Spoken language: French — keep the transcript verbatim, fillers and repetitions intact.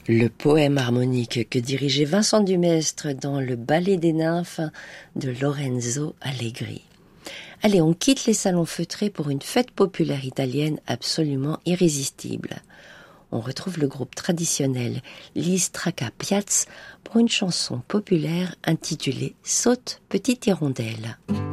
Le poème harmonique que dirigeait Vincent Dumestre dans le Ballet des nymphes de Lorenzo Allegri. Allez, on quitte les salons feutrés pour une fête populaire italienne absolument irrésistible. On retrouve le groupe traditionnel l'Istraca Piaz pour une chanson populaire intitulée Saute petite hirondelle.